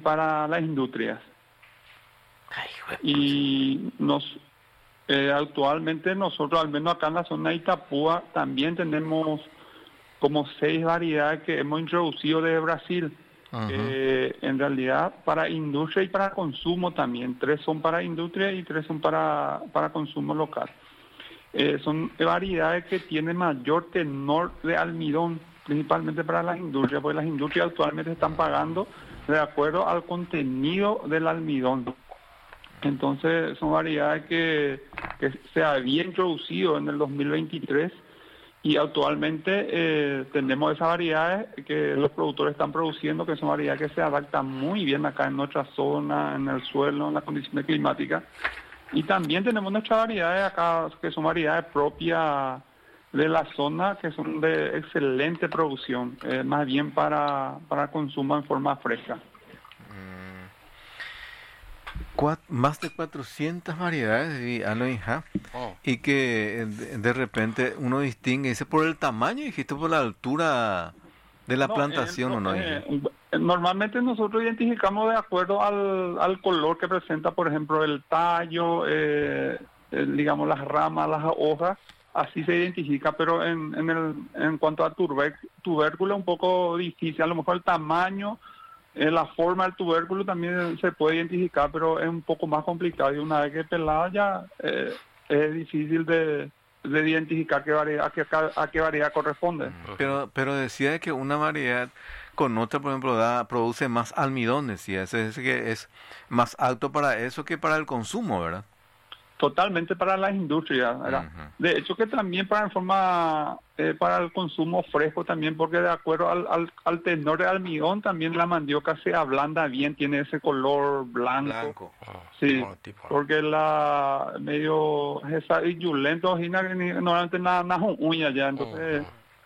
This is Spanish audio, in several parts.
para las industrias. Ay, güey. Y actualmente nosotros, al menos acá en la zona de Itapúa, también tenemos como 6 variedades que hemos introducido desde Brasil. Ajá. En realidad para industria y para consumo también. 3 son para industria y 3 son para consumo local. Son variedades que tienen mayor tenor de almidón, principalmente para las industrias, porque las industrias actualmente están pagando de acuerdo al contenido del almidón. Entonces son variedades que se había introducido en el 2023 y actualmente tenemos esas variedades que los productores están produciendo, que son variedades que se adaptan muy bien acá en nuestra zona, en el suelo, en las condiciones climáticas. Y también tenemos nuestras variedades acá, que son variedades propias de la zona, que son de excelente producción, más bien para consumo en forma fresca. Más de 400 variedades de aloe, y que de repente uno distingue, dice por el tamaño, dijiste por la altura de la plantación, ¿o no? Normalmente nosotros identificamos de acuerdo al color que presenta, por ejemplo, el tallo, digamos las ramas, las hojas, así se identifica, pero en cuanto a tubérculo es un poco difícil, a lo mejor el tamaño, la forma del tubérculo también se puede identificar, pero es un poco más complicado y una vez que es pelada ya es difícil de identificar a qué variedad corresponde. Pero decía que una variedad con otra, por ejemplo, produce más almidón, decía, es que es más alto para eso que para el consumo, ¿verdad? Totalmente para las industrias, ¿verdad? Uh-huh. De hecho que también para el consumo fresco también, porque de acuerdo al tenor de almidón también la mandioca se ablanda bien, tiene ese color blanco. Sí, porque la medio esa y yulento, normalmente nada uña ya, entonces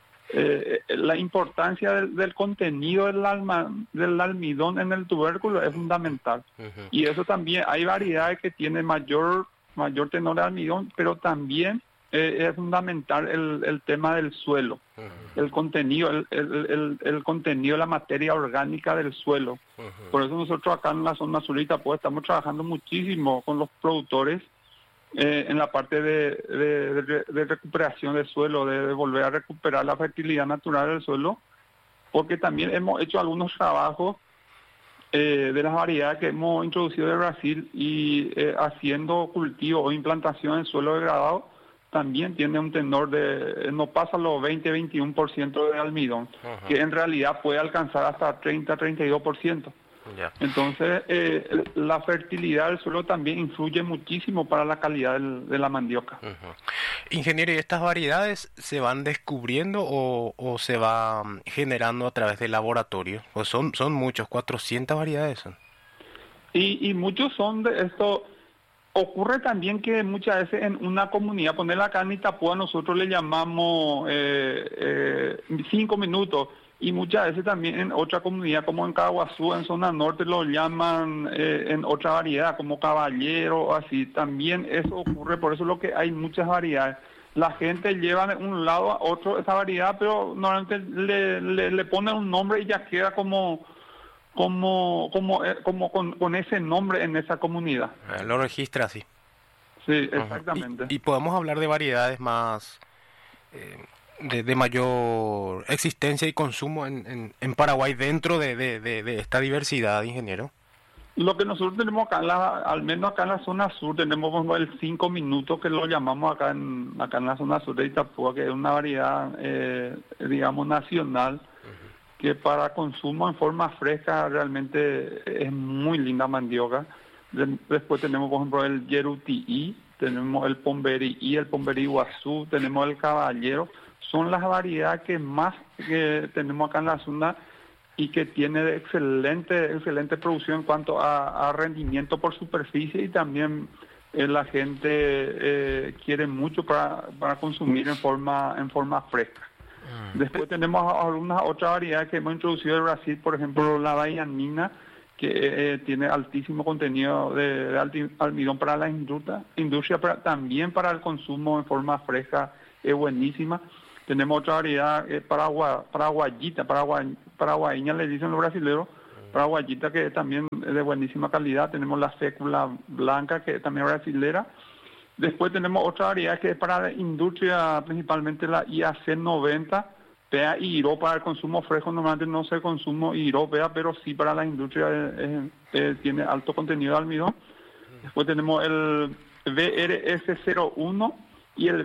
la importancia del contenido del almidón en el tubérculo es fundamental. Uh-huh. Y eso también, hay variedades que tienen mayor tenor de almidón, pero también es fundamental el tema del suelo, uh-huh. El contenido, el contenido de la materia orgánica del suelo. Uh-huh. Por eso nosotros acá en la zona sur de Itapúa estamos trabajando muchísimo con los productores en la parte de recuperación del suelo, de volver a recuperar la fertilidad natural del suelo, porque también hemos hecho algunos trabajos de las variedades que hemos introducido de Brasil y haciendo cultivo o implantación en suelo degradado, también tiene un tenor no pasa los 20-21% de almidón, uh-huh. Que en realidad puede alcanzar hasta 30-32%. Yeah. Entonces, la fertilidad del suelo también influye muchísimo para la calidad de la mandioca. Uh-huh. Ingeniero, ¿y estas variedades se van descubriendo o se van generando a través del laboratorio? ¿O son muchos, 400 variedades son? Y muchos son de esto. Ocurre también que muchas veces en una comunidad, ponerla acá en Itapúa, nosotros le llamamos 5 minutos. Y muchas veces también en otra comunidad, como en Caguazú, en zona norte, lo llaman en otra variedad, como caballero o así. También eso ocurre, por eso es lo que hay muchas variedades. La gente lleva de un lado a otro esa variedad, pero normalmente le ponen un nombre y ya queda como con ese nombre en esa comunidad. Lo registra así. Sí, exactamente. Y podemos hablar de variedades más... De mayor existencia y consumo en Paraguay dentro de esta diversidad, ingeniero. Lo que nosotros tenemos acá, al menos acá en la zona sur, tenemos el 5 minutos que lo llamamos acá en la zona sur de Itapúa, que es una variedad, digamos, nacional, uh-huh. Que para consumo en forma fresca realmente es muy linda mandioca. Después tenemos, por ejemplo, el yerutií, tenemos el pomberí, el pomberí guazú, tenemos el caballero. Son las variedades que más que tenemos acá en la zona y que tiene excelente producción en cuanto a rendimiento por superficie y también la gente quiere mucho para consumir en forma fresca. Después tenemos algunas otras variedades que hemos introducido de Brasil, por ejemplo la baianina, que tiene altísimo contenido de almidón para la industria, pero también para el consumo en forma fresca es buenísima. Tenemos otra variedad paraguayita, paraguayeña le dicen los brasileños, paraguayita, que también es de buenísima calidad. Tenemos la fécula blanca, que también es brasilera. Después tenemos otra variedad que es para la industria, principalmente la IAC 90, PEA y IRO. Para el consumo fresco normalmente no se consume IRO, PEA, pero sí para la industria tiene alto contenido de almidón. Después tenemos el BRS01 y el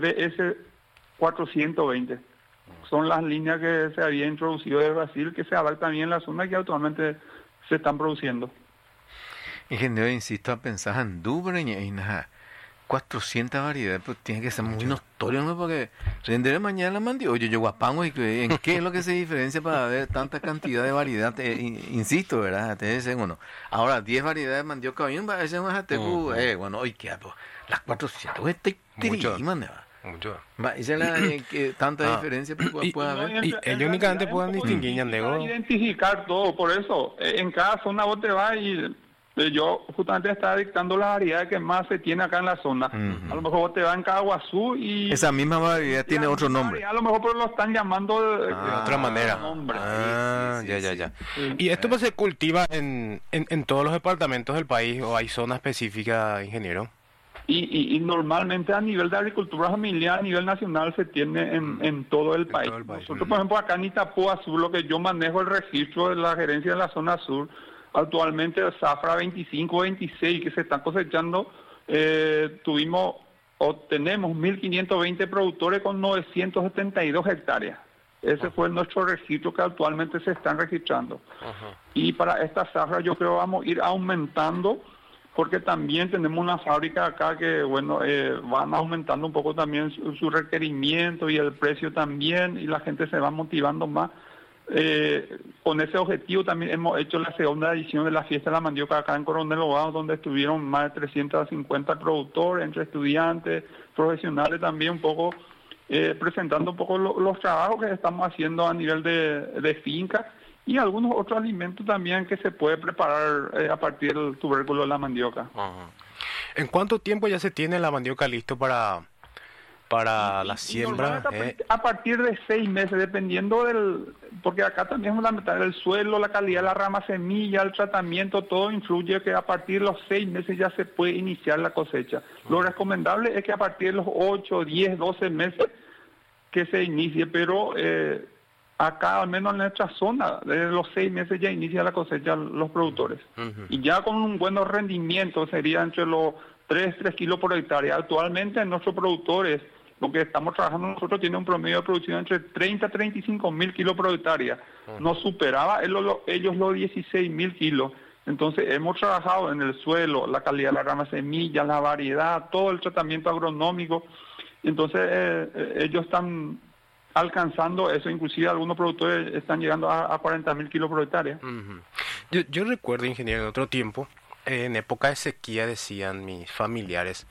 BS420. Son las líneas que se había introducido de Brasil, que se adaptan también en la zona, que actualmente se están produciendo. Ingeniero, insisto a pensar en Dubreña y nada. 400 variedades, pues tiene que ser muy notorio, ¿no? Porque rendiré mañana la mandioca. Oye, yo guapango, ¿en qué es lo que se diferencia para ver tanta cantidad de variedad? Insisto, ¿verdad? Te dicen uno. Ahora, 10 variedades de mandioca, bien, va a ser más bueno, hoy qué, pues, las 400, mucho. Esa es la tanta diferencia que puede haber. Y ellos únicamente pueden distinguir, identificar todo, por eso, en cada zona vos te vas y... Yo justamente estaba dictando la variedad que más se tiene acá en la zona. A lo mejor vos te vas en Caguazú y... Esa misma variedad tiene otro nombre. A lo mejor pero lo están llamando de otra manera. Ya. ¿Y esto pues se cultiva en todos los departamentos del país o hay zona específica, ingeniero? Y normalmente a nivel de agricultura familiar, a nivel nacional, se tiene en todo el país. Nosotros, por ejemplo, acá en Itapúa Sur, lo que yo manejo el registro de la gerencia de la zona sur, actualmente el zafra 25-26 que se están cosechando, tenemos 1.520 productores con 972 hectáreas. Ese fue nuestro registro que actualmente se están registrando. Y para esta zafra yo creo vamos a ir aumentando, porque también tenemos una fábrica acá que, bueno, van aumentando un poco también su requerimiento y el precio también, y la gente se va motivando más. Con ese objetivo también hemos hecho la segunda edición de la Fiesta de la Mandioca acá en Coronel Obado, donde estuvieron más de 350 productores, entre estudiantes, profesionales también, un poco presentando un poco los trabajos que estamos haciendo a nivel de finca y algunos otros alimentos también que se puede preparar a partir del tubérculo de la mandioca. ¿En cuánto tiempo ya se tiene la mandioca listo para la siembra? A partir de 6 meses, dependiendo porque acá también es fundamental el suelo, la calidad de la rama semilla, el tratamiento, todo influye que a partir de los 6 meses ya se puede iniciar la cosecha. Lo recomendable es que a partir de los 8, 10, 12 meses que se inicie, pero acá, al menos en nuestra zona, desde los 6 meses ya inicia la cosecha los productores. Y ya con un buen rendimiento sería entre los 3 kilos por hectárea. Actualmente nuestros productores, lo que estamos trabajando nosotros, tiene un promedio de producción entre 30 a 35 mil kilos por hectárea. Nos superaba ellos los 16 mil kilos. Entonces hemos trabajado en el suelo, la calidad de la rama semilla, la variedad, todo el tratamiento agronómico. Entonces ellos están alcanzando eso, inclusive algunos productores están llegando a 40 mil kilos por hectárea. Yo recuerdo, ingeniero, en otro tiempo, en época de sequía, decían mis familiares,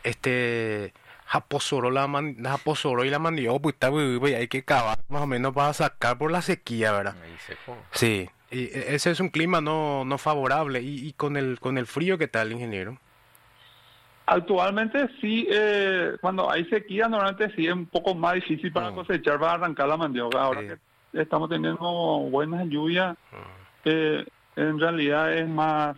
japosoro y la mandioca, pues hay que cavar más o menos para sacar por la sequía, ¿verdad? Sí, y ese es un clima no favorable. Y con el frío, ¿qué tal, ingeniero? Actualmente sí, cuando hay sequía normalmente sí es un poco más difícil para cosechar, para arrancar la mandioca. Ahora que estamos teniendo buenas lluvias, en realidad es más,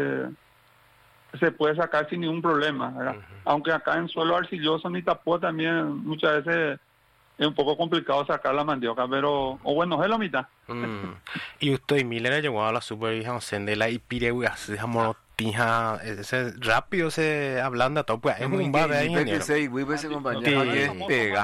se puede sacar sin ningún problema, ¿verdad? Aunque acá en suelo arcilloso en Itapúa también muchas veces es un poco complicado sacar la mandioca, pero, o bueno, es la mitad. Y usted, Miller, llegó a la super hija, de la Ipirehuas, de Tija, ese rápido se ablanda todo, pues es un bar de ingeniero. Sí, pega.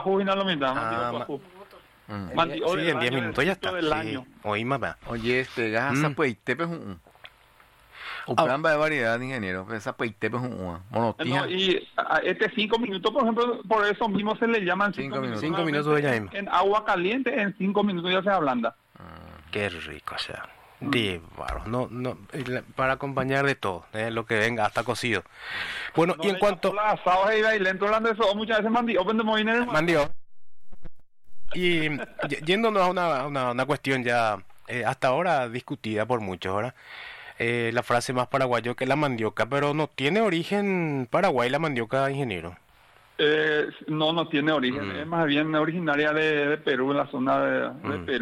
Sí, en 10 minutos ya está. Oye, esa pues tepe es un plan de variedad, ingeniero. Esa pues tepe es un monotija. Y 5 minutos, por ejemplo, por eso mismo se le llaman 5 minutos. 5 minutos de ya mismo. En agua caliente, en 5 minutos ya se ablanda. Qué rico, o sea. No, para acompañar de todo, lo que venga, hasta cocido. Bueno, y en cuanto muchas veces mandio. Y yéndonos a una cuestión ya hasta ahora discutida por muchos, ¿verdad? La frase más paraguayo que la mandioca, pero no tiene origen Paraguay la mandioca, ingeniero. No tiene origen, es más bien originaria de Perú, en la zona de Perú.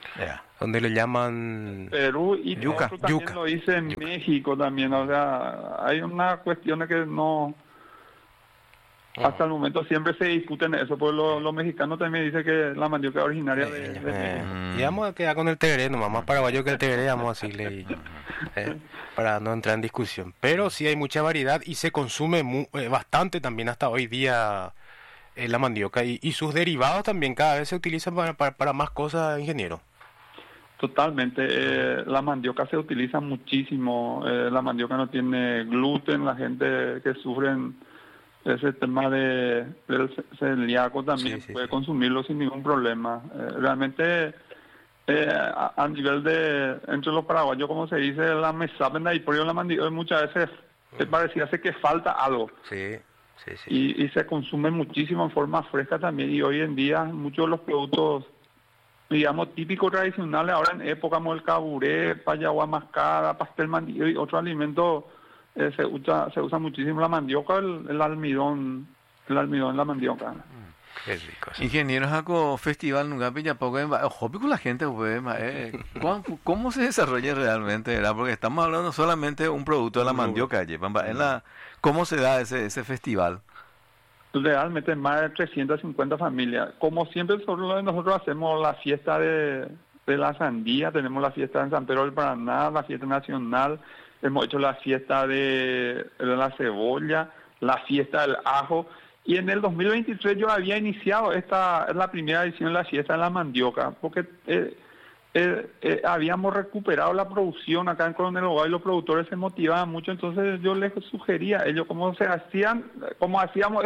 donde le llaman Perú y yuca, otro también lo dice en México también, o sea, hay una cuestión que no, hasta el momento siempre se discuten eso, porque los mexicanos también dicen que la mandioca es originaria de México. Y vamos a quedar con el tereré nomás, más paraguayo que el tereré, vamos a decirle, para no entrar en discusión. Pero sí hay mucha variedad y se consume bastante también hasta hoy día la mandioca y sus derivados también cada vez se utilizan para más cosas, ingeniero. Totalmente, la mandioca se utiliza muchísimo, la mandioca no tiene gluten, la gente que sufren ese tema del celíaco también puede consumirlo sin ningún problema. Realmente a nivel de entre los paraguayos, como se dice, la mesapenda y por la mandioca muchas veces parecía que falta algo. Y se consume muchísimo en forma fresca también, y hoy en día muchos de los productos, digamos, típicos tradicionales, ahora en época como el caburé, payagua mascada, pastel mandioca y otros alimentos, se usa muchísimo la mandioca, el almidón en la mandioca. Qué rico. Ingenieros hago festival nunca pilla poco ojo con la gente cómo se desarrolla realmente, ¿verdad? Porque estamos hablando solamente de un producto de la mandioca, ¿cómo se da ese festival? Realmente más de 350 familias. Como siempre nosotros hacemos la fiesta de la sandía, tenemos la fiesta en San Pedro del Paraná, la fiesta nacional, hemos hecho la fiesta de la cebolla, la fiesta del ajo, y en el 2023 yo había iniciado la primera edición de la fiesta de la mandioca, porque habíamos recuperado la producción acá en Coronel Ogá y los productores se motivaban mucho, entonces yo les sugería a ellos cómo hacíamos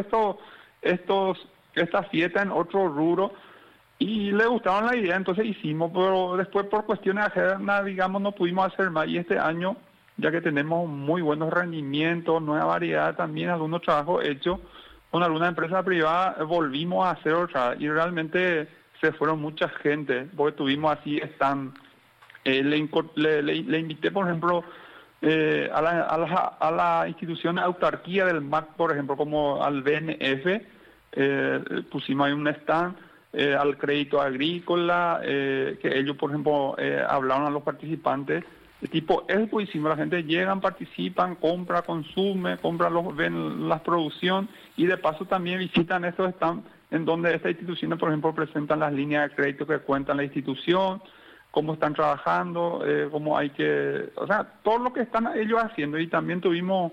esta fiesta en otro rubro, y le gustaban la idea, entonces hicimos, pero después por cuestiones ajenas, digamos, no pudimos hacer más, y este año, ya que tenemos muy buenos rendimientos, nueva variedad, también algunos trabajos hechos con alguna empresa privada, volvimos a hacer otra, y realmente se fueron mucha gente, porque tuvimos así, le invité, por ejemplo, a la institución de autarquía del MAC, por ejemplo, como al BNF, pusimos ahí un stand, al crédito agrícola, que ellos, por ejemplo, hablaron a los participantes, de tipo expo hicimos, la gente llegan, participan, compra, consume, ven la producción, y de paso también visitan estos stands en donde estas instituciones, por ejemplo, presentan las líneas de crédito que cuentan la institución, cómo están trabajando, cómo hay que, o sea, todo lo que están ellos haciendo. Y también tuvimos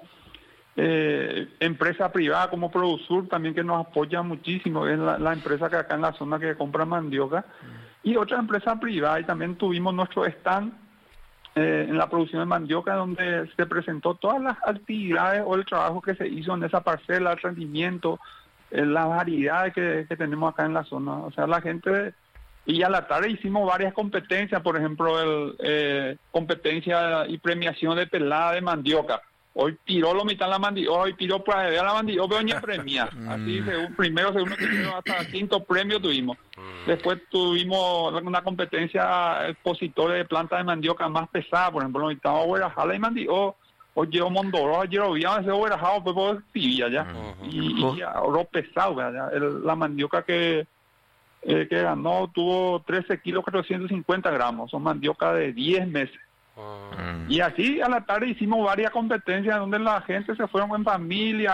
empresa privada como Produsur también, que nos apoya muchísimo, es la empresa que acá en la zona que compra mandioca, y otra empresa privada, y también tuvimos nuestro stand en la producción de mandioca, donde se presentó todas las actividades o el trabajo que se hizo en esa parcela, el rendimiento, la variedad que tenemos acá en la zona. O sea, la gente, y a la tarde hicimos varias competencias, por ejemplo, competencia y premiación de pelada de mandioca. Hoy tiró lo mitad la mandioca, hoy tiró para ver la mandioca, pero ni premia. Así, primero, segundo, tercero, hasta quinto premio tuvimos. Después tuvimos una competencia expositores de planta de mandioca más pesada, por ejemplo, necesitamos Huerajala y mandioca. Hoy llevo Mondoro, ayer había ese Huerajala, pues por Tibia ya. Y oro pesado, ¿verdad? La mandioca que ganó tuvo 13 kilos 450 gramos, son mandioca de 10 meses. Y así a la tarde hicimos varias competencias donde la gente se fueron en familia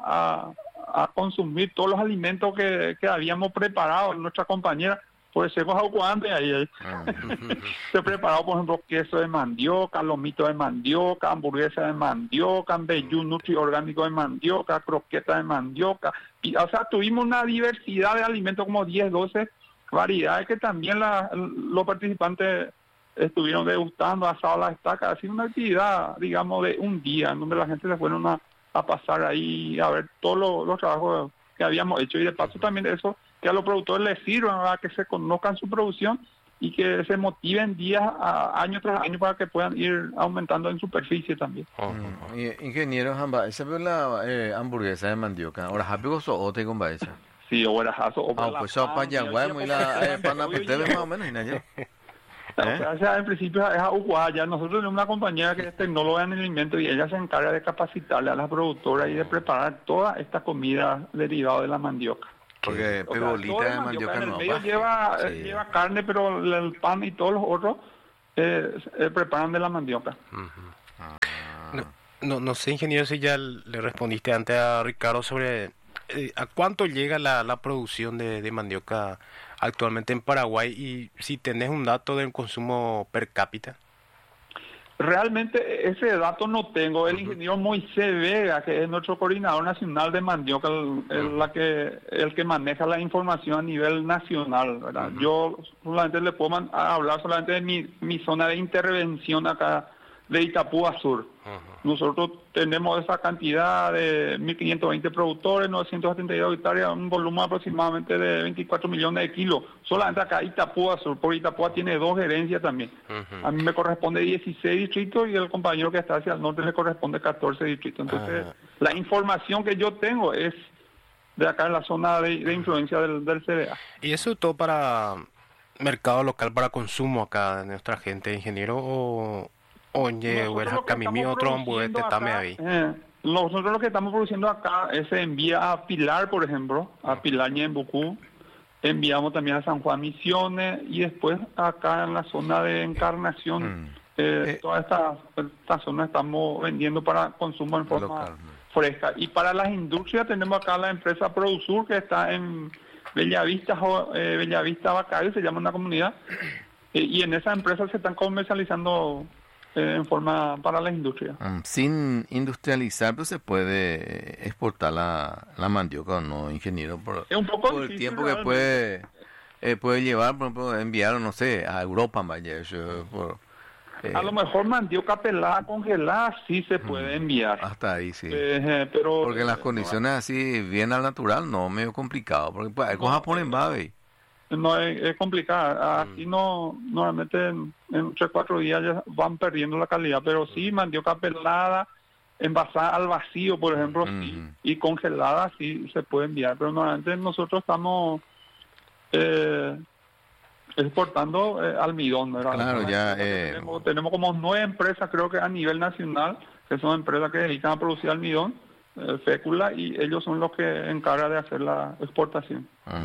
a consumir todos los alimentos que habíamos preparado. Nuestra compañera, pues se antes ahí. Se preparó, por ejemplo, queso de mandioca, lomito de mandioca, hamburguesa de mandioca, ambellú nutri orgánico de mandioca, croqueta de mandioca. Y, o sea, tuvimos una diversidad de alimentos, como 10, 12 variedades, que también los participantes estuvieron degustando, asado a la estaca. Ha sido una actividad, digamos, de un día, en donde la gente se fueron a pasar ahí a ver todos los trabajos que habíamos hecho, y de paso también eso, que a los productores les sirva, que se conozcan su producción y que se motiven año tras año para que puedan ir aumentando en superficie también. Ingeniero Jamba, esa es la hamburguesa de mandioca. Ahora, ¿habigo sote con baeza? Sí, ahora jaso. Pues sopa yaguay, muy la panapetebe más o menos, ¿no? O sea, en principio es a Uguaya. Nosotros tenemos una compañera que es tecnóloga en alimentos, y ella se encarga de capacitarle a las productoras y de preparar toda esta comida derivada de la mandioca. Porque pebolita de mandioca en el no medio va. lleva carne, pero el pan y todos los otros preparan de la mandioca. No sé, ingeniero, si ya le respondiste antes a Ricardo sobre a cuánto llega la producción de mandioca actualmente en Paraguay y si tenés un dato del consumo per cápita. Realmente ese dato no tengo. El ingeniero Moisés Vega, que es nuestro coordinador nacional de mandioca, el que maneja la información a nivel nacional, ¿verdad? Yo solamente le puedo hablar solamente de mi zona de intervención acá de Itapúa Sur. Nosotros tenemos esa cantidad de 1.520 productores, 972 hectáreas, un volumen aproximadamente de 24 millones de kilos. Solamente acá Itapúa Sur, porque Itapúa tiene 2 gerencias también. A mí me corresponde 16 distritos y el compañero que está hacia el norte le corresponde 14 distritos. Entonces, la información que yo tengo es de acá en la zona de influencia del CDA. ¿Y eso todo para mercado local, para consumo acá de nuestra gente, ingeniero, Oye, nosotros lo que estamos produciendo acá se envía a Pilar, por ejemplo, a Pilar y en Bucú. Enviamos también a San Juan Misiones y después acá en la zona de Encarnación. Toda esta zona estamos vendiendo para consumo en forma fresca. Y para las industrias tenemos acá la empresa Produsur, que está en Bellavista, Bacayo, se llama una comunidad. Y en esa empresa se están comercializando en forma para la industria. Sin industrializar, pues se puede exportar la mandioca, ¿no, ingeniero? Por el tiempo que puede llevar, por ejemplo, enviar, no sé, a Europa, vaya. A lo mejor mandioca pelada, congelada, sí se puede enviar. Hasta ahí, sí. Pero porque en las condiciones así, bien al natural, no, medio complicado. Porque pues, hay cosas ponen babe. No, es complicado. Aquí no, normalmente en 3-4 días ya van perdiendo la calidad, pero sí, mandioca pelada, envasada al vacío, por ejemplo, sí, y congelada sí se puede enviar, pero normalmente nosotros estamos exportando almidón, ¿verdad? Claro, ya. Tenemos como 9 empresas, creo que a nivel nacional, que son empresas que dedican a producir almidón, fécula, y ellos son los que encargan de hacer la exportación.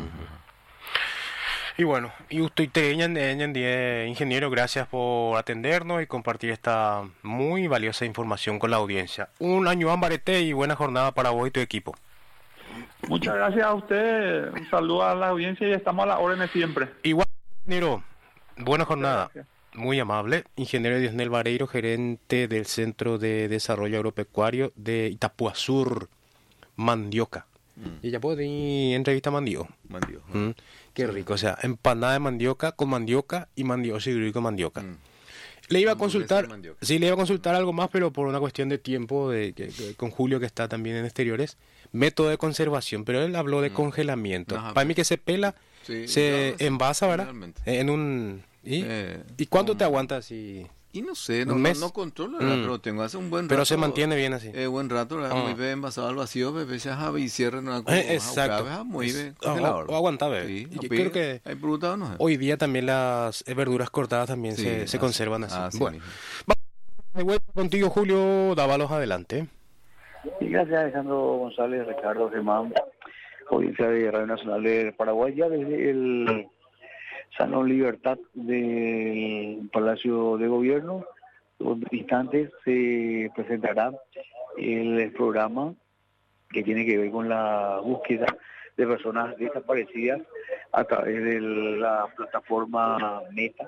Y bueno, y usted, ingeniero, gracias por atendernos y compartir esta muy valiosa información con la audiencia. Un año ambarete y buena jornada para vos y tu equipo. Muchas gracias a usted, un saludo a la audiencia y estamos a las órdenes siempre. Igual, ingeniero, buena jornada. Muy amable, ingeniero Diosnel Vareiro, gerente del Centro de Desarrollo Agropecuario de Itapúa Sur, Mandioca. Y ya puedo tener entrevista a Mandioca. Qué rico, o sea, empanada de mandioca con mandioca y mandioca con mandioca. Le iba a consultar, le iba a consultar algo más, pero por una cuestión de tiempo, con Julio que está también en exteriores, método de conservación, pero él habló de congelamiento. Para mí que se pela, se envasa, ¿verdad? En un... ¿Y cuánto te aguanta así? Y no sé, no controlo, pero tengo hace un buen rato. Pero se mantiene bien así. Buen rato, muy bien envasado al vacío, veces y cierran exacto. Muy bien. O aguanta, sí, creo que hay fruta, no sé. Hoy día también las verduras cortadas también se conservan así. Bueno, vamos contigo, Julio Dávalos, adelante. Sí, gracias, Alejandro González, Ricardo Germán, audiencia de Radio Nacional de Paraguay, ya desde el Salón Libertad del Palacio de Gobierno. En unos instantes se presentará el programa que tiene que ver con la búsqueda de personas desaparecidas a través de la plataforma Meta.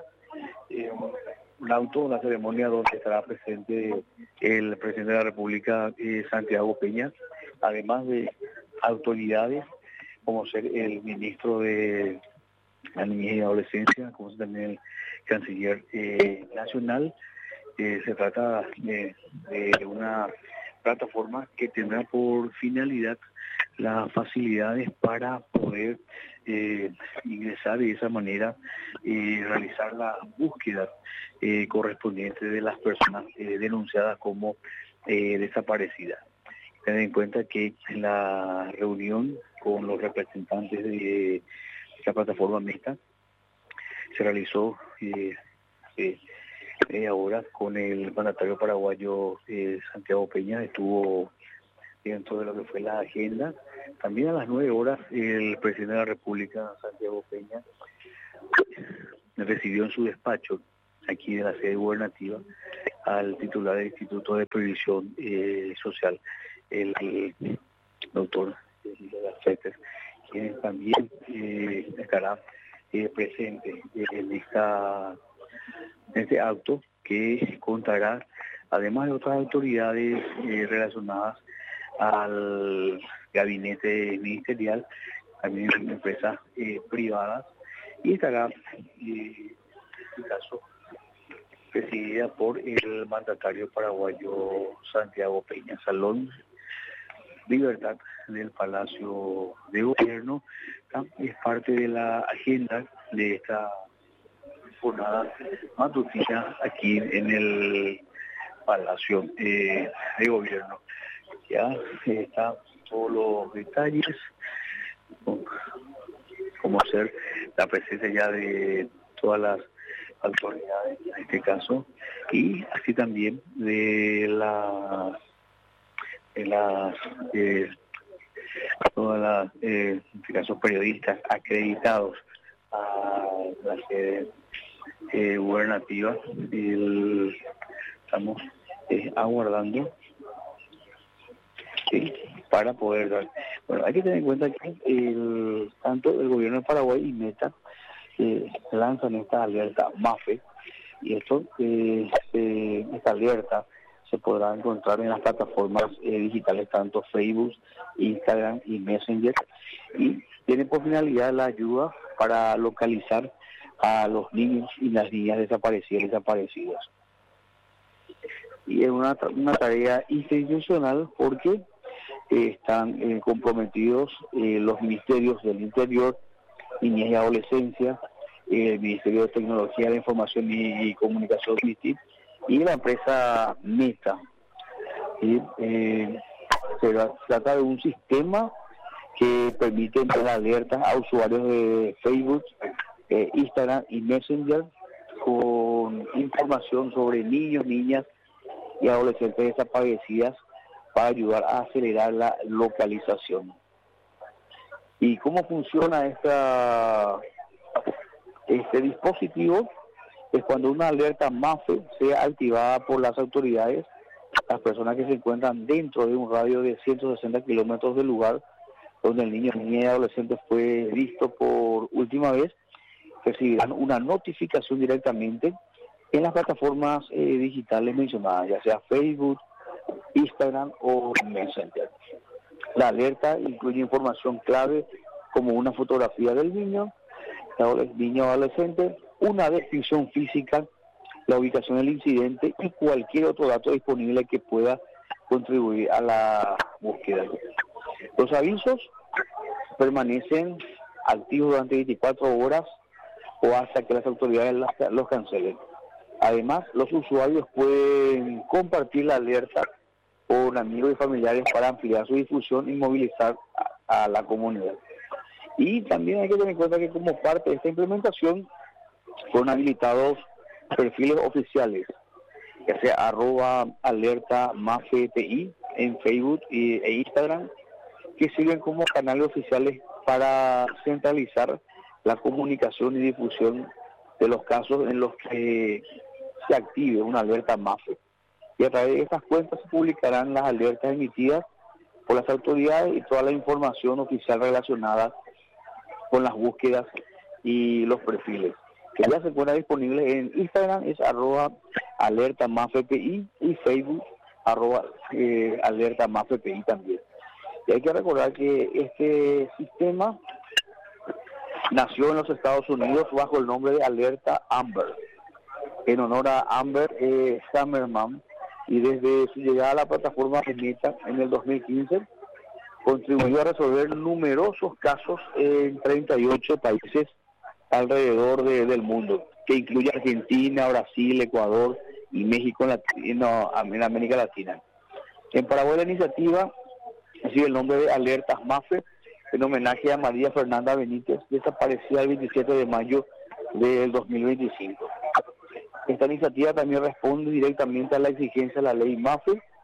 Una ceremonia donde estará presente el presidente de la República, Santiago Peña, además de autoridades como ser el ministro de la Niñez y Adolescencia, como también el canciller nacional. Se trata de una plataforma que tendrá por finalidad las facilidades para poder ingresar de esa manera y realizar la búsqueda correspondiente de las personas denunciadas como desaparecidas. Tener en cuenta que en la reunión con los representantes de la plataforma mixta se realizó media hora con el mandatario paraguayo Santiago Peña. Estuvo dentro de lo que fue la agenda. También a las 9 horas el presidente de la República, Santiago Peña, recibió en su despacho, aquí de la sede gubernativa, al titular del Instituto de Previsión Social, el doctor Fetes, quien también estará presente en este acto que contará, además de otras autoridades relacionadas al gabinete ministerial, también empresas privadas, y estará, en este caso, presidida por el mandatario paraguayo Santiago Peña. Salón Libertad del Palacio de Gobierno es parte de la agenda de esta jornada matutina aquí en el Palacio de Gobierno. Ya están todos los detalles, como ser la presencia ya de todas las autoridades en este caso, y así también de todas las en este caso periodistas acreditados a la sede gubernativa. Estamos aguardando para poder dar. Bueno, hay que tener en cuenta que tanto el gobierno de Paraguay y Meta lanzan esta alerta MAFE, y esta alerta se podrá encontrar en las plataformas digitales, tanto Facebook, Instagram y Messenger, y tiene por finalidad la ayuda para localizar a los niños y las niñas desaparecidas. Y es una tarea institucional porque están comprometidos los ministerios del Interior, Niñez y Adolescencia, el Ministerio de Tecnología, de Información y Comunicación, MITIC, y la empresa Meta. Se trata de un sistema que permite dar alertas a usuarios de Facebook, Instagram y Messenger con información sobre niños, niñas y adolescentes desaparecidas para ayudar a acelerar la localización. ¿Y cómo funciona este dispositivo? Es cuando una alerta MAFE sea activada por las autoridades, las personas que se encuentran dentro de un radio de 160 kilómetros del lugar donde el niño, niña y adolescente fue visto por última vez, recibirán una notificación directamente en las plataformas digitales mencionadas, ya sea Facebook, Instagram o Messenger. La alerta incluye información clave como una fotografía del niño o adolescente, una descripción física, la ubicación del incidente y cualquier otro dato disponible que pueda contribuir a la búsqueda. Los avisos permanecen activos durante 24 horas o hasta que las autoridades los cancelen. Además, los usuarios pueden compartir la alerta con amigos y familiares para ampliar su difusión y movilizar a la comunidad. Y también hay que tener en cuenta que como parte de esta implementación fueron habilitados perfiles oficiales, ya sea @alerta-mafeti en Facebook e Instagram, que sirven como canales oficiales para centralizar la comunicación y difusión de los casos en los que se active una alerta MAFE. Y a través de estas cuentas se publicarán las alertas emitidas por las autoridades y toda la información oficial relacionada con las búsquedas y los perfiles, que ya se encuentra disponible en Instagram, es @alerta-mafpi, y Facebook @alerta-mafpi también. Y hay que recordar que este sistema nació en los Estados Unidos bajo el nombre de Alerta Amber, en honor a Amber Hammerman, y desde su llegada a la plataforma de Meta en el 2015 contribuyó a resolver numerosos casos en 38 países alrededor del mundo, que incluye Argentina, Brasil, Ecuador y México en América Latina. En Paraguay la iniciativa recibe el nombre de Alertas MAFE, en homenaje a María Fernanda Benítez, desaparecida el 27 de mayo del 2025. Esta iniciativa también responde directamente a la exigencia de la ley MAFE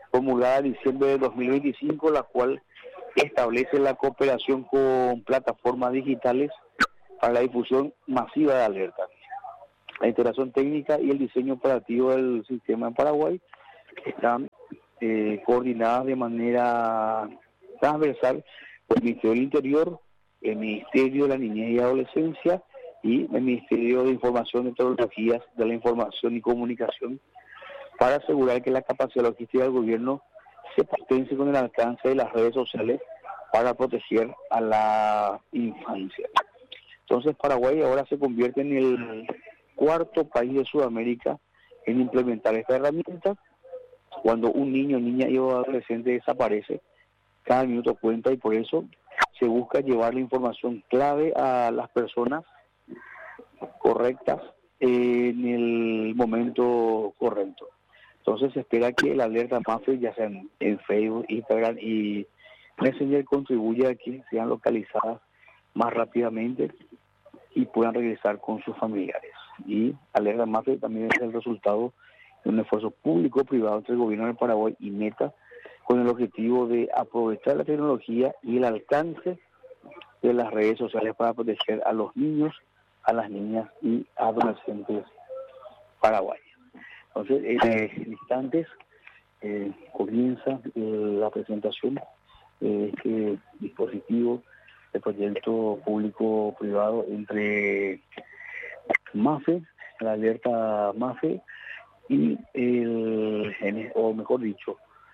promulgada en diciembre de 2025, la cual establece la cooperación con plataformas digitales para la difusión masiva de alertas. La integración técnica y el diseño operativo del sistema en Paraguay están coordinadas de manera transversal por el Ministerio del Interior, el Ministerio de la Niñez y Adolescencia y el Ministerio de Información y Tecnologías de la Información y Comunicación, para asegurar que la capacidad logística del gobierno se potencie con el alcance de las redes sociales para proteger a la infancia. Entonces Paraguay ahora se convierte en el cuarto país de Sudamérica en implementar esta herramienta. Cuando un niño, niña y adolescente desaparece, cada minuto cuenta, y por eso se busca llevar la información clave a las personas correctas en el momento correcto. Entonces se espera que la alerta MAFE, ya sea en Facebook, Instagram y Messenger, contribuya a que sean localizadas más rápidamente y puedan regresar con sus familiares. Y alerta MAFE también es el resultado de un esfuerzo público-privado entre el gobierno de Paraguay y Meta, con el objetivo de aprovechar la tecnología y el alcance de las redes sociales para proteger a los niños, a las niñas y adolescentes paraguayos. Entonces, en instantes comienza la presentación de este dispositivo de proyecto público-privado entre MAFE, la alerta MAFE, y o mejor dicho,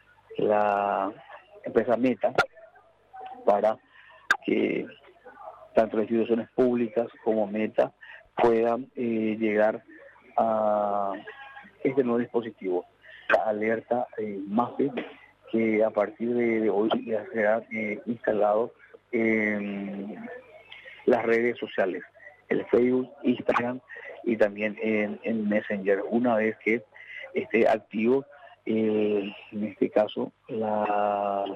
la empresa Meta, para que tanto las instituciones públicas como Meta puedan llegar a este nuevo dispositivo, la alerta MAFE, que a partir de hoy ya será instalado en las redes sociales, el Facebook, Instagram y también en Messenger, una vez que esté activo, en este caso, las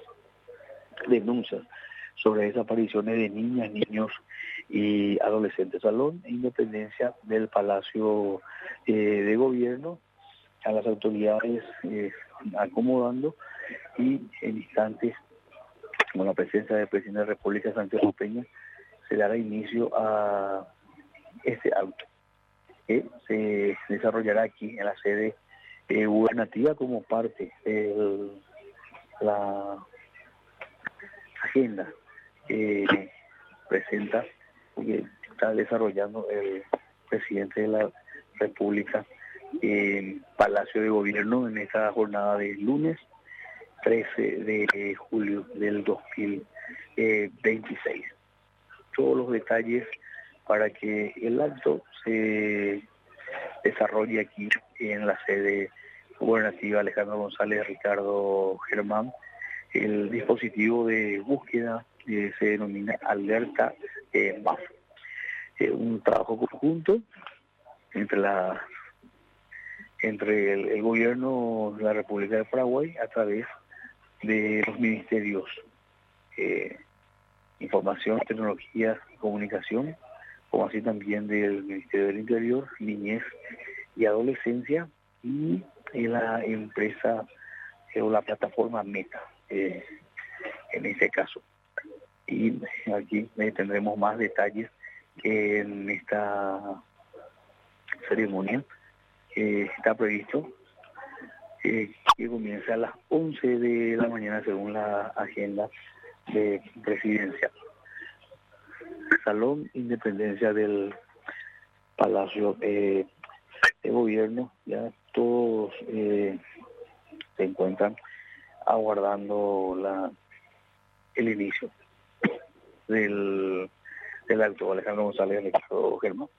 denuncias sobre desapariciones de niñas, niños y adolescentes. Salón Independencia del Palacio de Gobierno, a las autoridades acomodando, y en instantes, con la presencia del presidente de la República, Santiago Peña, se dará inicio a este acto que se desarrollará aquí en la sede gubernativa como parte de la agenda que presenta y que está desarrollando el presidente de la República en Palacio de Gobierno en esta jornada de lunes 13 de julio del 2026. Todos los detalles para que el acto se desarrolle aquí en la sede gubernativa Alejandro González Ricardo Germán. El dispositivo de búsqueda se denomina Alerta MAF. Un trabajo conjunto entre el gobierno de la República de Paraguay a través de los ministerios Información, Tecnología y Comunicación, como así también del Ministerio del Interior, Niñez y Adolescencia, y la empresa o la plataforma Meta, en este caso. Y aquí tendremos más detalles en esta ceremonia que está previsto que comience a las 11 de la mañana según la agenda de presidencia. Salón Independencia del Palacio de Gobierno, ya todos se encuentran aguardando el inicio del acto. Alejandro González Ricardo Germán.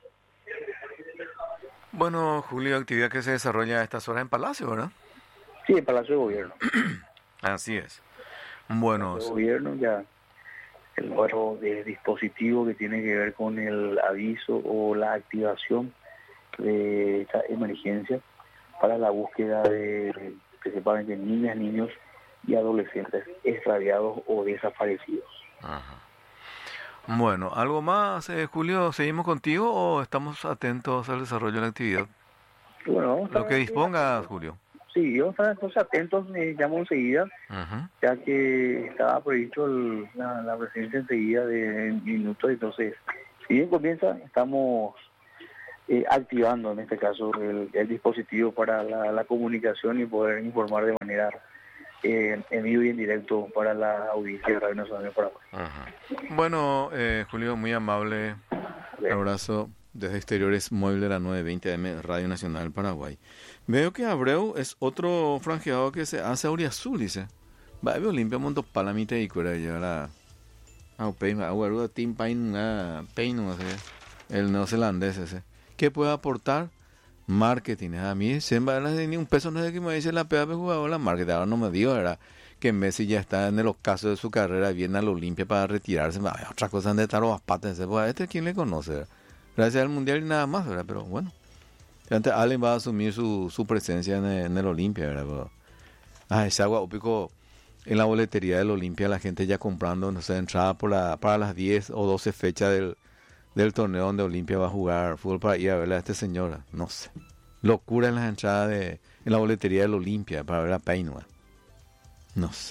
Bueno, Julio, actividad que se desarrolla a estas horas en Palacio, ¿verdad? Sí, en Palacio de Gobierno. Así es. Bueno, el gobierno ya, el nuevo dispositivo que tiene que ver con el aviso o la activación de esta emergencia para la búsqueda de principalmente niñas, niños y adolescentes extraviados o desaparecidos. Ajá. Bueno, ¿algo más, Julio? ¿Seguimos contigo o estamos atentos al desarrollo de la actividad? Bueno, lo que dispongas, Julio. Sí, Sí, vamos a estar entonces atentos, me llamo enseguida, ya que estaba previsto la presencia enseguida de minutos, entonces, si bien comienza, estamos activando en este caso el dispositivo para la comunicación y poder informar de manera en vivo y en directo para la audiencia de Radio Nacional de Paraguay. Bueno, Julio, muy amable, un abrazo desde Exteriores Móvil de la 920 AM, Radio Nacional Paraguay. Veo que Abreu es otro franjeado que se hace auriazul, dice. Va a Olimpia monto palamite y cura llegar a Aguaruda Team Pain, no sé, el neozelandés ese. ¿Qué puede aportar? Marketing. A mí se me ni un peso, no sé qué me dice la PAP jugador la marketing. Ahora no me digo, ¿verdad? Que Messi ya está en el ocaso de su carrera, viene al Olimpia para retirarse. Otra cosa de estar los patas. ¿Quién le conoce? ¿Verdad? Gracias al Mundial y nada más, ¿verdad? Pero bueno. Antes Allen va a asumir su presencia en el Olimpia, ¿verdad? Ese agua ópico en la boletería del Olimpia, la gente ya comprando, no sé, entrada para las 10 o 12 fechas del torneo donde Olimpia va a jugar fútbol para ir a ver a este señor, no sé. Locura en las entradas en la boletería del Olimpia para ver a Peinua. No sé.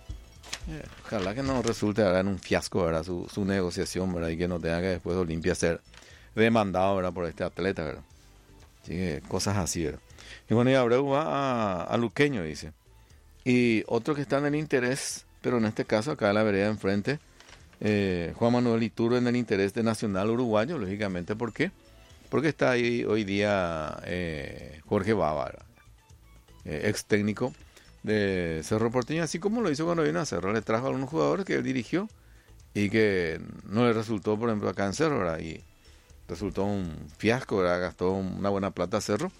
Ojalá que no resulte ahora en un fiasco, ¿verdad? Su negociación, ¿verdad? Y que no tenga que después Olimpia ser demandado, ¿verdad? Por este atleta, ¿verdad? Así que cosas así, ¿verdad? Y bueno, y Abreu va a Luqueño, dice. Y otro que está en el interés, pero en este caso acá en la vereda enfrente, Juan Manuel Iturbe en el interés de Nacional Uruguayo, lógicamente. ¿Por qué? Porque está ahí hoy día Jorge Bava, ex técnico de Cerro Porteño, así como lo hizo cuando vino a Cerro. Le trajo a algunos jugadores que él dirigió y que no le resultó, por ejemplo, acá en Cerro, ¿verdad? Y resultó un fiasco, ¿verdad? Gastó una buena plata a Cerro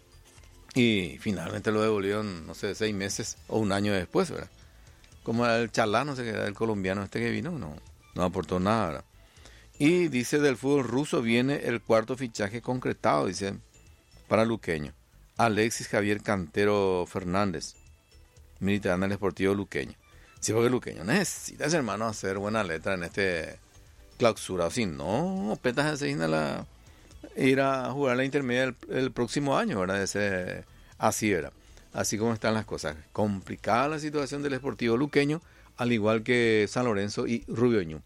y finalmente lo devolvieron, no sé, 6 meses o un año después, ¿verdad? Como el Chalá, no sé qué era, el colombiano este que vino, no aportó nada, ¿verdad? Y dice, del fútbol ruso viene el cuarto fichaje concretado, dice, para Luqueño. Alexis Javier Cantero Fernández, militar en el Sportivo Luqueño. Sí, porque Luqueño necesita, hermano, hacer buena letra en este clausura. O si no, Petas se ir a jugar la intermedia el próximo año, ¿verdad? Así era. Así como están las cosas. Complicada la situación del Sportivo Luqueño, al igual que San Lorenzo y Rubio Ñu.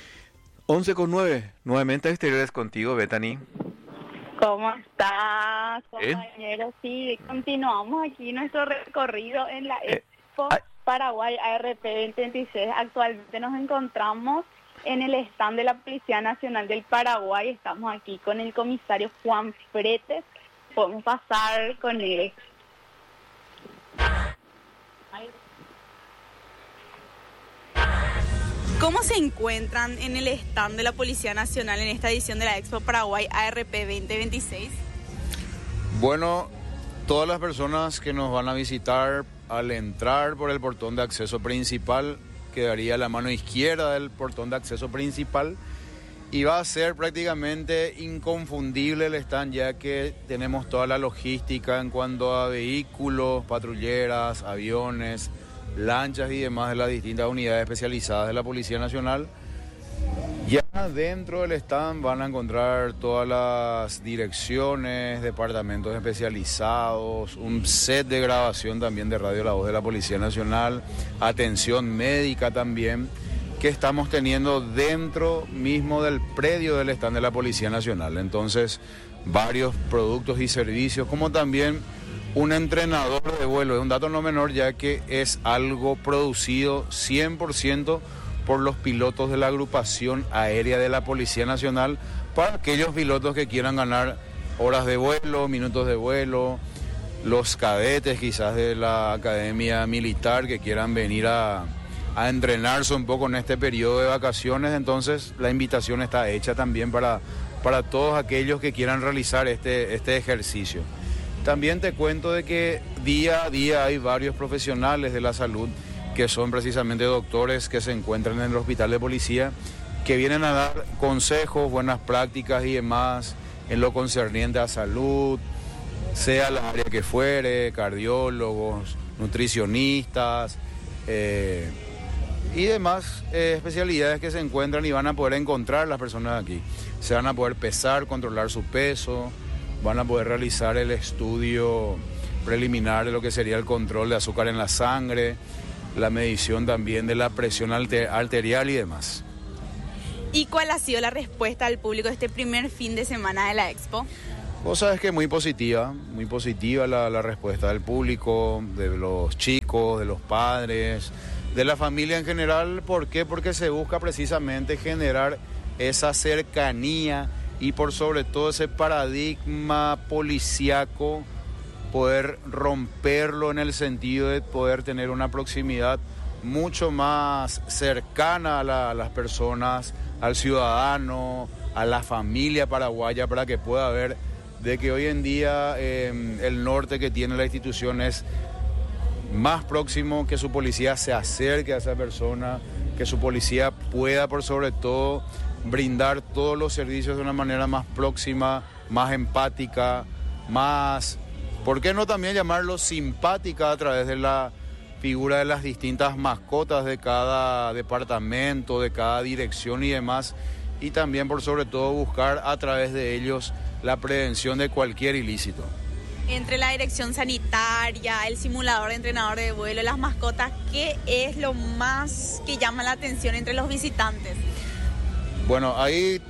11:09, nuevamente a Exteriores contigo, Bethany. ¿Cómo estás, compañero? Sí, continuamos aquí nuestro recorrido en la Expo Paraguay ARP 2026. Actualmente nos encontramos en el stand de la Policía Nacional del Paraguay. Estamos aquí con el comisario Juan Fretes. Podemos pasar con él. ¿Cómo se encuentran en el stand de la Policía Nacional en esta edición de la Expo Paraguay ARP 2026? Bueno, todas las personas que nos van a visitar al entrar por el portón de acceso principal, quedaría a la mano izquierda del portón de acceso principal y va a ser prácticamente inconfundible el stand, ya que tenemos toda la logística en cuanto a vehículos, patrulleras, aviones, lanchas y demás de las distintas unidades especializadas de la Policía Nacional. Ya dentro del stand van a encontrar todas las direcciones, departamentos especializados, un set de grabación también de Radio La Voz de la Policía Nacional, atención médica también, que estamos teniendo dentro mismo del predio del stand de la Policía Nacional. Entonces, varios productos y servicios, como también un entrenador de vuelo. Es un dato no menor, ya que es algo producido 100% por los pilotos de la agrupación aérea de la Policía Nacional, para aquellos pilotos que quieran ganar horas de vuelo, minutos de vuelo, los cadetes quizás de la Academia Militar que quieran venir a entrenarse un poco en este periodo de vacaciones. Entonces la invitación está hecha también para todos aquellos que quieran realizar este ejercicio. También te cuento de que día a día hay varios profesionales de la salud que son precisamente doctores que se encuentran en el hospital de policía, que vienen a dar consejos, buenas prácticas y demás en lo concerniente a salud, sea la área que fuere, cardiólogos, nutricionistas y demás especialidades que se encuentran y van a poder encontrar las personas aquí. Se van a poder pesar, controlar su peso, van a poder realizar el estudio preliminar de lo que sería el control de azúcar en la sangre, la medición también de la presión arterial y demás. ¿Y cuál ha sido la respuesta del público de este primer fin de semana de la Expo? Vos sabés que muy positiva la respuesta del público, de los chicos, de los padres, de la familia en general. ¿Por qué? Porque se busca precisamente generar esa cercanía y por sobre todo ese paradigma policíaco, poder romperlo en el sentido de poder tener una proximidad mucho más cercana a las personas, al ciudadano, a la familia paraguaya, para que pueda ver de que hoy en día el norte que tiene la institución es más próximo, que su policía se acerque a esa persona, que su policía pueda por sobre todo brindar todos los servicios de una manera más próxima, más empática, más, ¿por qué no también llamarlo simpática a través de la figura de las distintas mascotas de cada departamento, de cada dirección y demás? Y también por sobre todo buscar a través de ellos la prevención de cualquier ilícito. Entre la dirección sanitaria, el simulador de entrenador de vuelo, las mascotas, ¿qué es lo más que llama la atención entre los visitantes? Bueno, ahí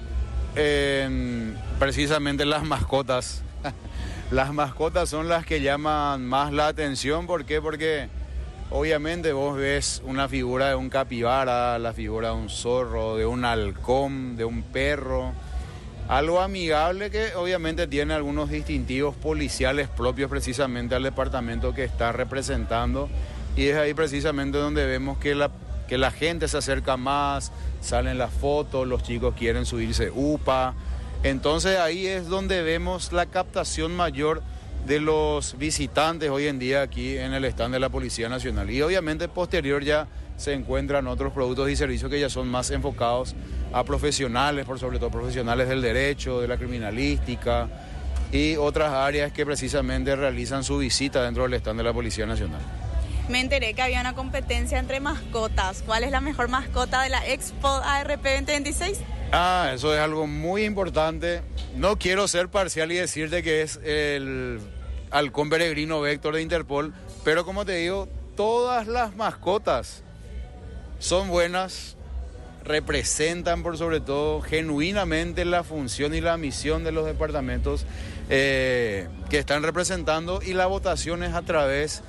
precisamente las mascotas. Las mascotas son las que llaman más la atención. ¿Por qué? Porque obviamente vos ves una figura de un capibara, la figura de un zorro, de un halcón, de un perro. Algo amigable que obviamente tiene algunos distintivos policiales propios precisamente al departamento que está representando. Y es ahí precisamente donde vemos que la gente se acerca más, salen las fotos, los chicos quieren subirse UPA. Entonces ahí es donde vemos la captación mayor de los visitantes hoy en día aquí en el stand de la Policía Nacional. Y obviamente posterior ya se encuentran otros productos y servicios que ya son más enfocados a profesionales, por sobre todo profesionales del derecho, de la criminalística y otras áreas que precisamente realizan su visita dentro del stand de la Policía Nacional. Me enteré que había una competencia entre mascotas. ¿Cuál es la mejor mascota de la Expo ARP 2026? Eso es algo muy importante. No quiero ser parcial y decirte que es el halcón peregrino Vector de Interpol, pero como te digo, todas las mascotas son buenas, representan por sobre todo genuinamente la función y la misión de los departamentos que están representando, y la votación es a través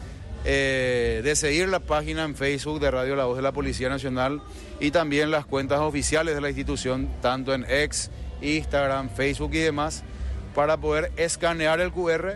de seguir la página en Facebook de Radio La Voz de la Policía Nacional y también las cuentas oficiales de la institución, tanto en X, Instagram, Facebook y demás, para poder escanear el QR,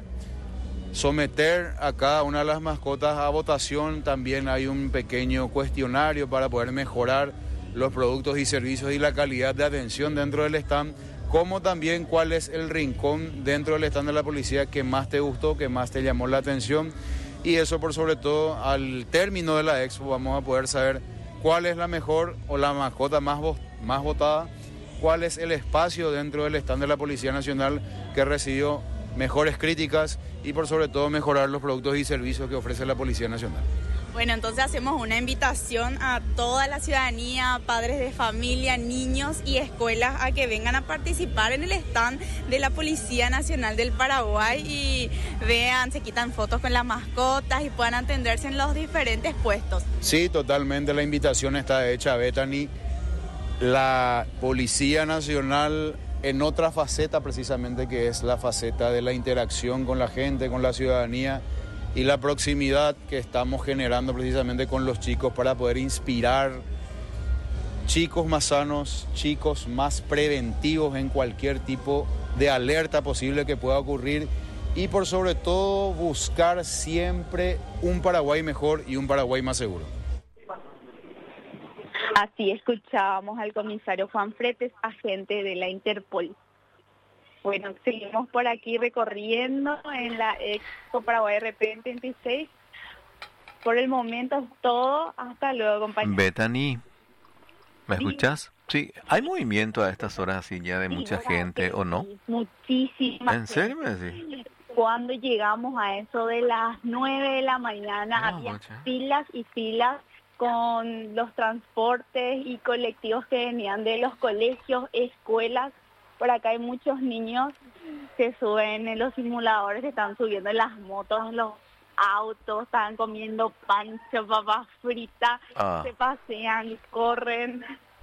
someter a cada una de las mascotas a votación. También hay un pequeño cuestionario para poder mejorar los productos y servicios y la calidad de atención dentro del stand, como también cuál es el rincón dentro del stand de la policía que más te gustó, que más te llamó la atención. Y eso por sobre todo al término de la Expo vamos a poder saber cuál es la mejor o la mascota más votada, cuál es el espacio dentro del stand de la Policía Nacional que recibió mejores críticas y por sobre todo mejorar los productos y servicios que ofrece la Policía Nacional. Bueno, entonces hacemos una invitación a toda la ciudadanía, padres de familia, niños y escuelas a que vengan a participar en el stand de la Policía Nacional del Paraguay y vean, se quitan fotos con las mascotas y puedan atenderse en los diferentes puestos. Sí, totalmente, la invitación está hecha, Bethany. La Policía Nacional en otra faceta precisamente, que es la faceta de la interacción con la gente, con la ciudadanía, y la proximidad que estamos generando precisamente con los chicos para poder inspirar chicos más sanos, chicos más preventivos en cualquier tipo de alerta posible que pueda ocurrir, y por sobre todo buscar siempre un Paraguay mejor y un Paraguay más seguro. Así escuchábamos al comisario Juan Fretes, agente de la Interpol. Bueno, seguimos por aquí recorriendo en la Expo Paraguay RP 26. Por el momento es todo. Hasta luego, compañeros. Bethany, ¿me escuchas? Sí, ¿hay movimiento a estas horas así ya de mucha gente o no? Muchísima. ¿En serio me decís? Cuando llegamos a eso de las 9 de la mañana, había filas y filas con los transportes y colectivos que venían de los colegios, escuelas. Por acá hay muchos niños se suben en los simuladores, se están subiendo en las motos, en los autos, están comiendo pancho, papas fritas, se pasean, corren.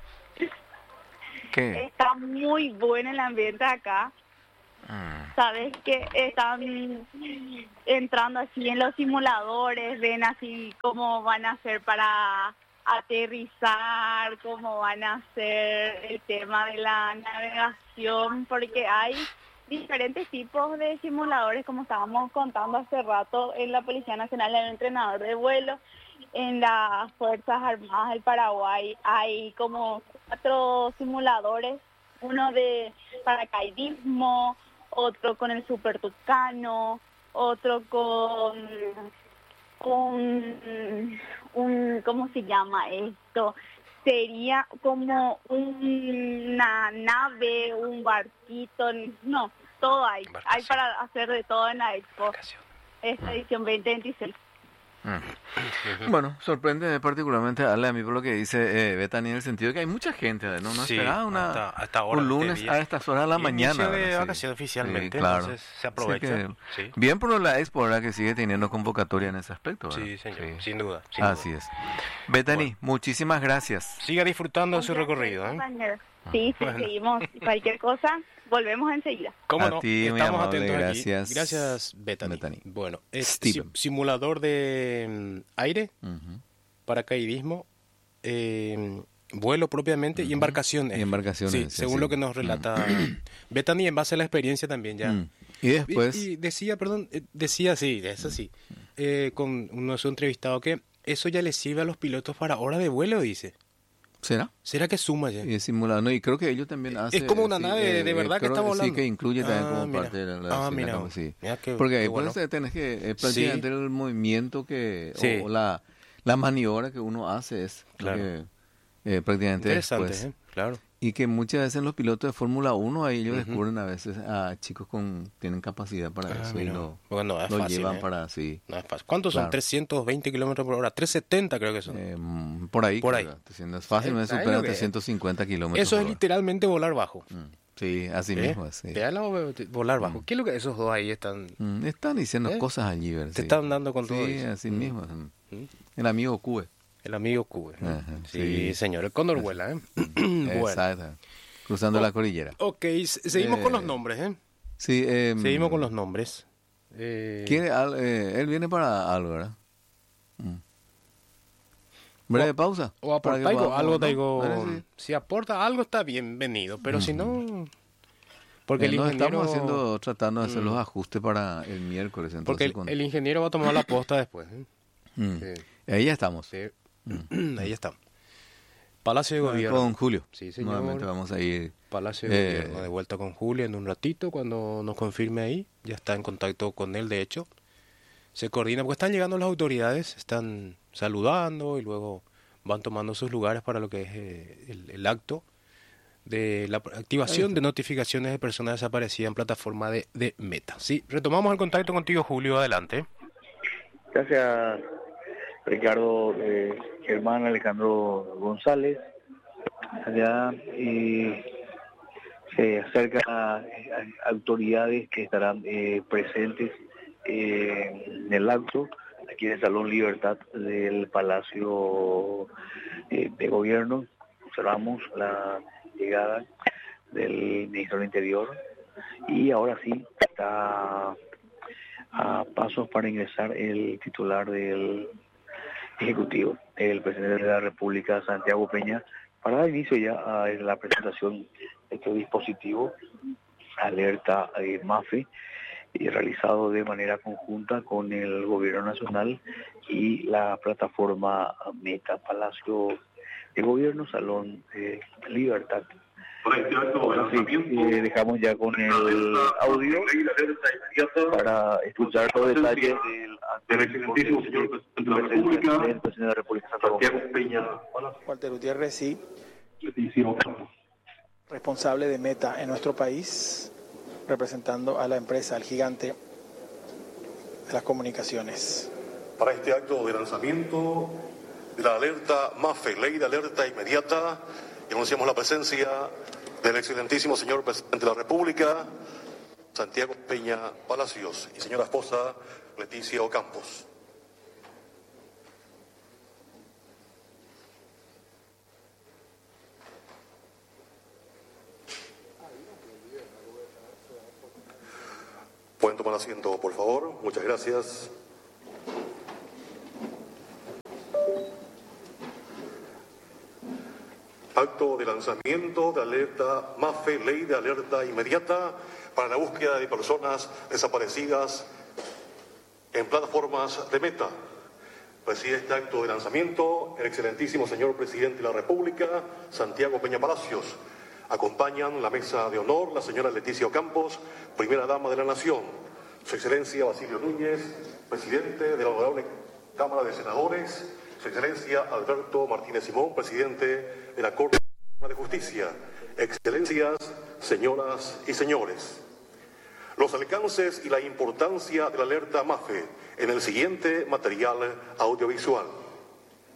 ¿Qué? Está muy bueno el ambiente acá. Sabes que están entrando así en los simuladores, ven así cómo van a hacer para aterrizar, cómo van a hacer el tema de la navegación, porque hay diferentes tipos de simuladores, como estábamos contando hace rato. En la Policía Nacional hay un entrenador de vuelo, en las Fuerzas Armadas del Paraguay hay como 4 simuladores, uno de paracaidismo, otro con el Super Tucano, otro con ¿cómo se llama esto? Sería como una nave, un barquito, no, todo hay para hacer de todo en la Expo, esta edición 2026. Bueno, sorprende particularmente a mí por lo que dice Bethany, en el sentido de que hay mucha gente, ¿no? Sí, esperaba hasta ahora un lunes a estas horas de la mañana. De vacaciones oficialmente, claro. Entonces se aprovecha. Bien por la Expo, ¿verdad? Que sigue teniendo convocatoria en ese aspecto, ¿verdad? Sí, señor, sin duda. Así es. Bethany, muchísimas gracias. Siga disfrutando de su recorrido, Sí, seguimos. Cualquier cosa, volvemos enseguida. ¿Cómo no? Ti, estamos amable, atentos gracias. aquí. Gracias, Bethany. Bueno, simulador de aire, paracaidismo, vuelo propiamente y embarcaciones. Y embarcaciones. Sí, según lo que nos relata Bethany, en base a la experiencia también ya. Y después... Y decía, con uno de sus entrevistados, que eso ya le sirve a los pilotos para horas de vuelo, dice. ¿Será que suma ya? Y simulador, no, y creo que ellos también hacen... Es como una nave de verdad que está volando. Sí, que incluye también como parte de la sí. Porque ahí pues tenés que prácticamente el movimiento que o la maniobra que uno hace es prácticamente interesante, después. Claro. Y que muchas veces los pilotos de Fórmula 1 ahí ellos descubren a veces a chicos tienen capacidad para eso y lo llevan para así. No es fácil. ¿Cuántos son? 320 kilómetros por hora, 370 creo que son. Por ahí. Es fácil, me superan 350 kilómetros. Eso es literalmente volar bajo. Sí, así mismo es. Sí. Volar bajo. ¿Qué es lo que esos dos ahí están? Están diciendo cosas allí, ¿verdad? Te están dando con todo. Sí, así mismo. El amigo Cube. El amigo Cube. Sí, señor. El cóndor vuela, Bueno. Exacto. Cruzando la cordillera. Ok, seguimos con los nombres, Sí. Seguimos con los nombres. Él viene para algo, ¿verdad? Breve pausa. O aporta algo, si aporta algo está bienvenido, pero si no... Porque el ingeniero... estamos tratando de hacer los ajustes para el miércoles. Entonces, porque el ingeniero va a tomar la posta después. Ahí ya estamos. Sí. Ahí está. Palacio de Gobierno. Con Julio. Sí, señor. Nuevamente vamos a ir. Palacio de Gobierno. De vuelta con Julio en un ratito cuando nos confirme ahí. Ya está en contacto con él, de hecho. Se coordina porque están llegando las autoridades, están saludando y luego van tomando sus lugares para lo que es el acto de la activación de notificaciones de personas desaparecidas en plataforma de Meta. Sí, retomamos el contacto contigo, Julio. Adelante. Gracias, Ricardo. Germán Alejandro González, allá se acerca a autoridades que estarán presentes en el acto, aquí en el Salón Libertad del Palacio de Gobierno. Observamos la llegada del Ministro del Interior y ahora sí está a pasos para ingresar el titular del Ejecutivo, el presidente de la República, Santiago Peña, para dar inicio ya a la presentación de este dispositivo, alerta MAFE, realizado de manera conjunta con el Gobierno Nacional y la plataforma Meta, Palacio de Gobierno, Salón Libertad. Dejamos ya con el audio para escuchar los detalles del excelentísimo señor presidente de la República, del presidente de la República, Santiago Peña. Walter Gutiérrez, sí, responsable de Meta en nuestro país, representando a la empresa, al gigante de las comunicaciones. Para este acto de lanzamiento de la alerta MAFE, Ley de Alerta Inmediata, anunciamos la presencia del excelentísimo señor presidente de la República, Santiago Peña Palacios y señora esposa Leticia Ocampos. Pueden tomar asiento, por favor. Muchas gracias. Acto de lanzamiento de alerta MAFE, ley de alerta inmediata para la búsqueda de personas desaparecidas en plataformas de Meta. Preside este acto de lanzamiento el excelentísimo señor presidente de la República, Santiago Peña Palacios. Acompañan la mesa de honor la señora Leticia Ocampos, primera dama de la Nación, su excelencia Basilio Núñez, presidente de la honorable Cámara de Senadores, su excelencia Alberto Martínez Simón, presidente de la Corte Suprema de Justicia, excelencias, señoras y señores. Los alcances y la importancia de la alerta MAFE en el siguiente material audiovisual.